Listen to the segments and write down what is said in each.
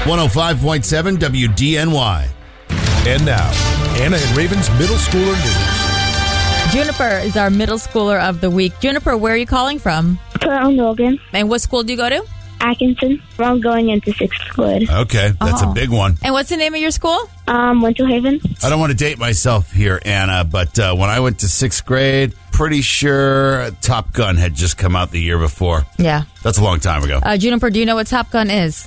105.7 WDNY. And now, Anna and Raven's Middle Schooler News. Juniper is our middle schooler of the week. Juniper, where are you calling from? From Logan. And what school do you go to? Atkinson. I'm going into 6th grade. Okay, that's a big one. And what's the name of your school? Winter Haven. I don't want to date myself here, Anna, but when I went to 6th grade, pretty sure Top Gun had just come out the year before. Yeah. That's a long time ago. Juniper, do you know what Top Gun is?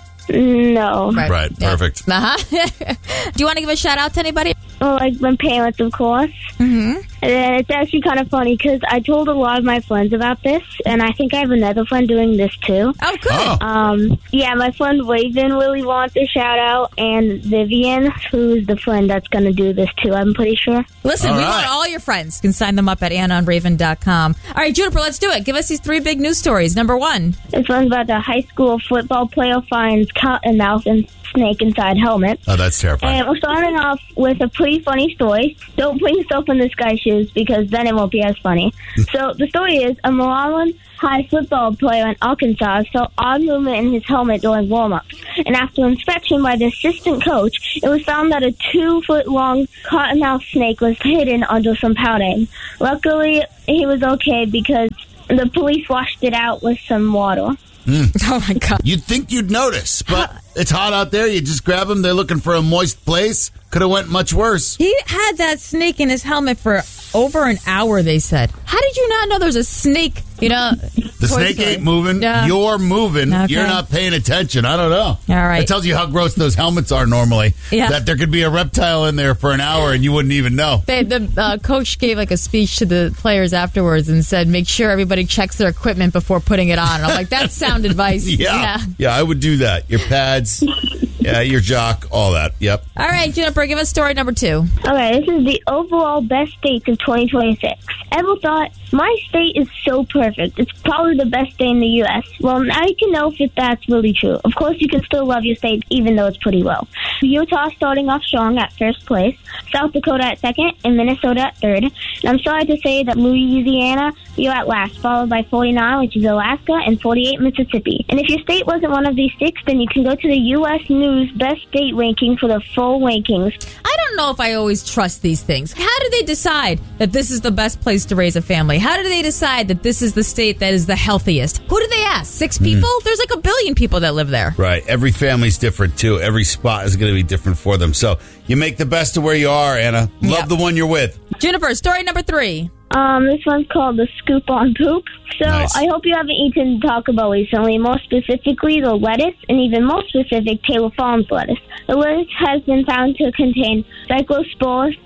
No. Right, Yeah. perfect. Uh-huh. Do you want to give a shout out to anybody? Well, like my parents, of course. Mm-hmm. And it's actually kind of funny because I told a lot of my friends about this, and I think I have another friend doing this too. Oh, good. Oh. Yeah, my friend Raven really wants a shout out, and Vivian, who's the friend that's going to do this too, I'm pretty sure. Listen, All we right. want all your friends. You can sign them up at AnnaOnRaven.com. All right, Juniper, let's do it. Give us these 3 big news stories. Number 1. This one's about the high school football player finds cottonmouth and snake inside helmet. Oh, that's terrifying. And we're starting off with a pretty funny story. Don't put yourself in this guy's shoes because then it won't be as funny. So the story is a Moreland High football player in Arkansas felt odd movement in his helmet during warm-ups. And after inspection by the assistant coach, it was found that a 2-foot-long cottonmouth snake was hidden under some padding. Luckily, he was okay because the police washed it out with some water. Oh, my God. You'd think you'd notice, but it's hot out there. You just grab them. They're looking for a moist place. Could have went much worse. He had that snake in his helmet for over an hour, they said. How did you not know there was a snake? You know, The snake ain't moving. Yeah. You're moving. Okay. You're not paying attention. I don't know. All right. It tells you how gross those helmets are normally. Yeah. That there could be a reptile in there for an hour and you wouldn't even know. The coach gave like a speech to the players afterwards and said, make sure everybody checks their equipment before putting it on. And I'm like, that's sound advice. Yeah, I would do that. Your pads, your jock, all that. Yep. All right, Juniper, give us story number 2. Okay, this is the overall best states of 2026. Ever thought, my state is so perfect. It's probably the best state in the U.S. Well, now you can know if that's really true. Of course, you can still love your state even though it's pretty low. Utah starting off strong at first place, South Dakota at second, and Minnesota at third. And I'm sorry to say that Louisiana, you're at last, followed by 49, which is Alaska, and 48, Mississippi. And if your state wasn't one of these 6, then you can go to the U.S. News Best State Ranking for the full rankings. I don't know if I always trust these things. How do they decide that this is the best place to raise a family? How do they decide that this is the state that is the healthiest? Who do they ask? 6 people? There's like 1 billion people that live there. Right. Every family's different, too. Every spot is going to be different for them. So you make the best of where you are, Anna. Love Yep. the one you're with. Juniper, story number 3. This one's called the Scoop on Poop. So Nice. I hope you haven't eaten Taco Bell recently, more specifically the lettuce, and even more specific, Taylor Farms lettuce. The lettuce has been found to contain Cyclospora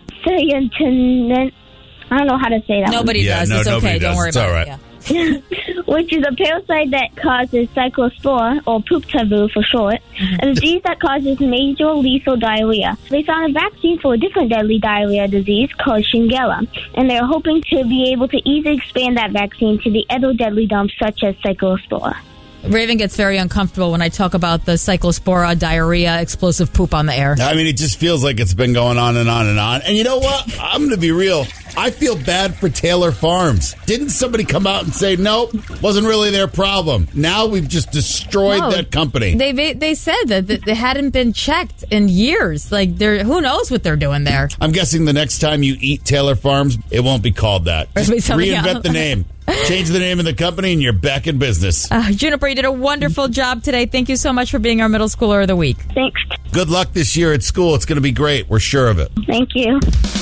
cyanidin. I don't know how to say that Nobody Yeah, does. no, It's nobody okay. does. Don't worry It's about all it. right. Yeah. one, which is a parasite that causes cyclospora, or poop taboo for short, a disease that causes major lethal diarrhea. They found a vaccine for a different deadly diarrhea disease called Shigella, and they're hoping to be able to easily expand that vaccine to the other deadly dumps such as cyclospora. Raven gets very uncomfortable when I talk about the cyclospora, diarrhea, explosive poop on the air. I mean, it just feels like it's been going on and on and on. And you know what? I'm going to be real. I feel bad for Taylor Farms. Didn't somebody come out and say, nope, wasn't really their problem? Now we've just destroyed No, that company. They said that they hadn't been checked in years. Like, who knows what they're doing there? I'm guessing the next time you eat Taylor Farms, it won't be called that. It'll be something Reinvent else. the name. Change the name of the company and you're back in business. Juniper, you did a wonderful job today. Thank you so much for being our middle schooler of the week. Thanks. Good luck this year at school. It's going to be great. We're sure of it. Thank you.